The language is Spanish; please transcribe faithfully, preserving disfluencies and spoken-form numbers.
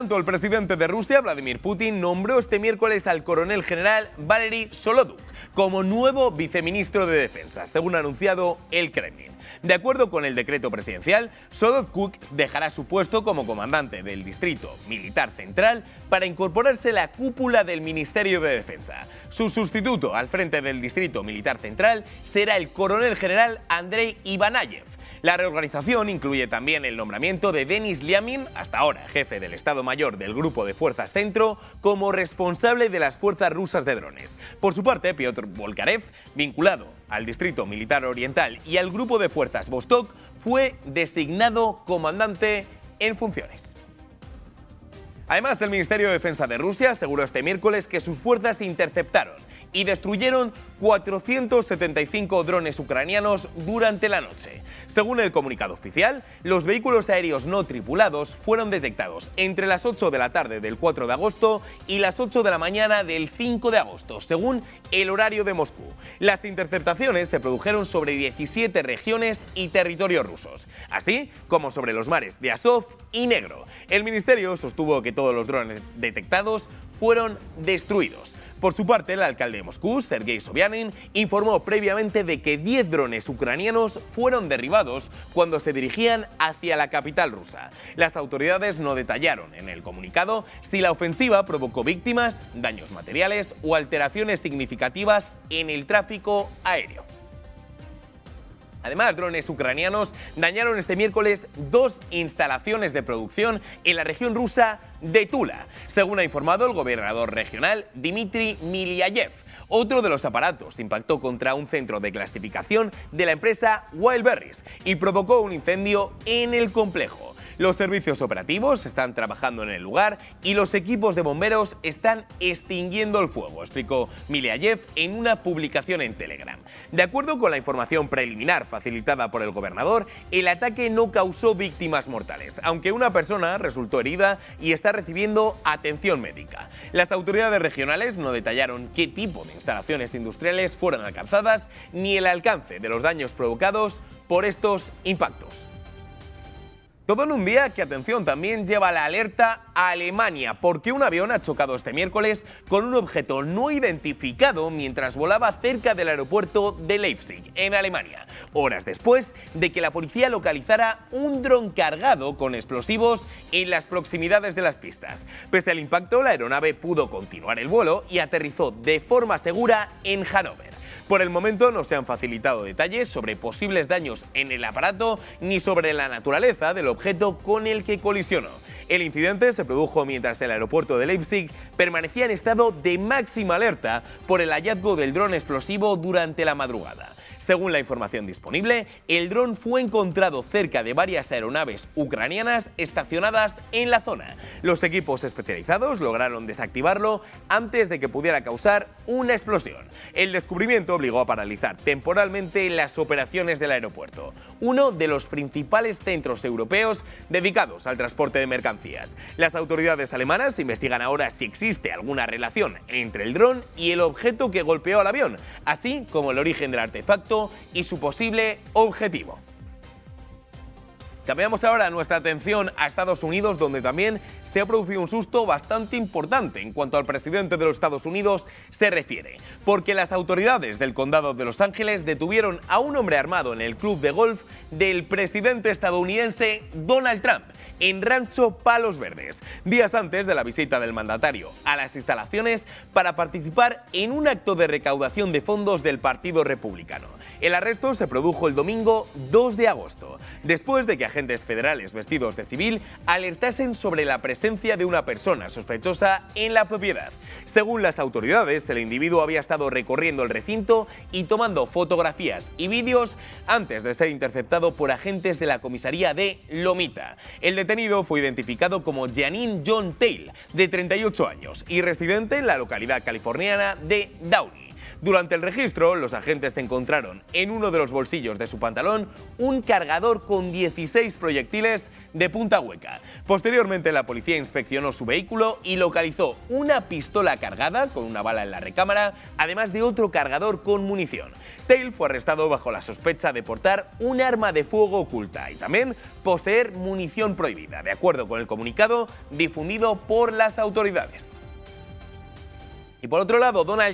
El presidente de Rusia, Vladimir Putin, nombró este miércoles al coronel general Valery Soloduk como nuevo viceministro de Defensa, según ha anunciado el Kremlin. De acuerdo con el decreto presidencial, Soloduk dejará su puesto como comandante del Distrito Militar Central para incorporarse a la cúpula del Ministerio de Defensa. Su sustituto al frente del Distrito Militar Central será el coronel general Andrei Ivanayev. La reorganización incluye también el nombramiento de Denis Liamin, hasta ahora jefe del Estado Mayor del Grupo de Fuerzas Centro, como responsable de las fuerzas rusas de drones. Por su parte, Piotr Bolkarev, vinculado al Distrito Militar Oriental y al Grupo de Fuerzas Vostok, fue designado comandante en funciones. Además, el Ministerio de Defensa de Rusia aseguró este miércoles que sus fuerzas interceptaron y destruyeron cuatrocientos setenta y cinco drones ucranianos durante la noche. Según el comunicado oficial, los vehículos aéreos no tripulados fueron detectados entre las ocho de la tarde del cuatro de agosto y las ocho de la mañana del cinco de agosto, según el horario de Moscú. Las interceptaciones se produjeron sobre diecisiete regiones y territorios rusos, así como sobre los mares de Azov y Negro. El ministerio sostuvo que todos los drones detectados fueron destruidos. Por su parte, el alcalde de Moscú, Sergei Sobyanin, informó previamente de que diez drones ucranianos fueron derribados cuando se dirigían hacia la capital rusa. Las autoridades no detallaron en el comunicado si la ofensiva provocó víctimas, daños materiales o alteraciones significativas en el tráfico aéreo. Además, drones ucranianos dañaron este miércoles dos instalaciones de producción en la región rusa de Tula, según ha informado el gobernador regional Dmitry Milyayev. Otro de los aparatos impactó contra un centro de clasificación de la empresa Wildberries y provocó un incendio en el complejo. Los servicios operativos están trabajando en el lugar y los equipos de bomberos están extinguiendo el fuego, explicó Milyayev en una publicación en Telegram. De acuerdo con la información preliminar facilitada por el gobernador, el ataque no causó víctimas mortales, aunque una persona resultó herida y está recibiendo atención médica. Las autoridades regionales no detallaron qué tipo de instalaciones industriales fueron alcanzadas ni el alcance de los daños provocados por estos impactos. Todo en un día que, atención, también lleva la alerta a Alemania, porque un avión ha chocado este miércoles con un objeto no identificado mientras volaba cerca del aeropuerto de Leipzig, en Alemania, horas después de que la policía localizara un dron cargado con explosivos en las proximidades de las pistas. Pese al impacto, la aeronave pudo continuar el vuelo y aterrizó de forma segura en Hannover. Por el momento no se han facilitado detalles sobre posibles daños en el aparato ni sobre la naturaleza del objeto con el que colisionó. El incidente se produjo mientras el aeropuerto de Leipzig permanecía en estado de máxima alerta por el hallazgo del dron explosivo durante la madrugada. Según la información disponible, el dron fue encontrado cerca de varias aeronaves ucranianas estacionadas en la zona. Los equipos especializados lograron desactivarlo antes de que pudiera causar una explosión. El descubrimiento obligó a paralizar temporalmente las operaciones del aeropuerto, uno de los principales centros europeos dedicados al transporte de mercancías. Las autoridades alemanas investigan ahora si existe alguna relación entre el dron y el objeto que golpeó al avión, así como el origen del artefacto y su posible objetivo. Cambiamos ahora nuestra atención a Estados Unidos, donde también se ha producido un susto bastante importante en cuanto al presidente de los Estados Unidos se refiere, porque las autoridades del condado de Los Ángeles detuvieron a un hombre armado en el club de golf del presidente estadounidense Donald Trump, en Rancho Palos Verdes, días antes de la visita del mandatario a las instalaciones para participar en un acto de recaudación de fondos del Partido Republicano. El arresto se produjo el domingo dos de agosto, después de que agentes federales vestidos de civil alertasen sobre la presencia de una persona sospechosa en la propiedad. Según las autoridades, el individuo había estado recorriendo el recinto y tomando fotografías y vídeos antes de ser interceptado por agentes de la comisaría de Lomita. El detenido fue identificado como Janine John Tail, de treinta y ocho años y residente en la localidad californiana de Downey. Durante el registro, los agentes encontraron en uno de los bolsillos de su pantalón un cargador con dieciséis proyectiles de punta hueca. Posteriormente, la policía inspeccionó su vehículo y localizó una pistola cargada con una bala en la recámara, además de otro cargador con munición. Tail fue arrestado bajo la sospecha de portar un arma de fuego oculta y también poseer munición prohibida, de acuerdo con el comunicado difundido por las autoridades. Y por otro lado, Donald